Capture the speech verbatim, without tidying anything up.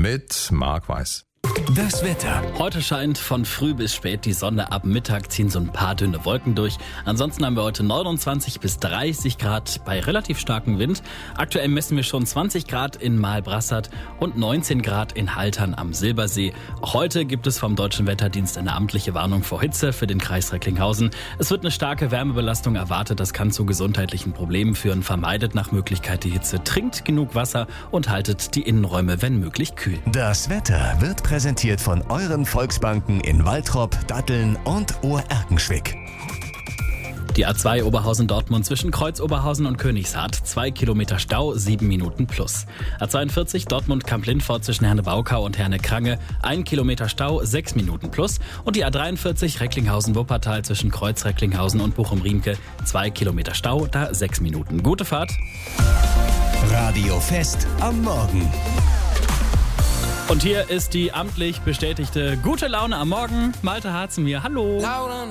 mit Marc Weiß. Das Wetter. Heute scheint von früh bis spät die Sonne, ab Mittag ziehen so ein paar dünne Wolken durch. Ansonsten haben wir heute neunundzwanzig bis dreißig Grad bei relativ starkem Wind. Aktuell messen wir schon zwanzig Grad in Malbrassat und neunzehn Grad in Haltern am Silbersee. Auch heute gibt es vom Deutschen Wetterdienst eine amtliche Warnung vor Hitze für den Kreis Recklinghausen. Es wird eine starke Wärmebelastung erwartet, das kann zu gesundheitlichen Problemen führen. Vermeidet nach Möglichkeit die Hitze, trinkt genug Wasser und haltet die Innenräume, wenn möglich, kühl. Das Wetter wird präsentiert von euren Volksbanken in Waltrop, Datteln und Obererkenschwick. Die A zwei Oberhausen-Dortmund zwischen Kreuz-Oberhausen und Königshardt. Zwei Kilometer Stau, sieben Minuten plus. A zweiundvierzig Dortmund-Kamp-Lindfort zwischen Herne-Baukau und Herne-Krange. Ein Kilometer Stau, sechs Minuten plus. Und die A dreiundvierzig Recklinghausen-Wuppertal zwischen Kreuz-Recklinghausen und Bochum-Riemke. Zwei Kilometer Stau, da sechs Minuten. Gute Fahrt. Radio Fest am Morgen. Und hier ist die amtlich bestätigte gute Laune am Morgen. Malte Harzen hier. Hallo. Laune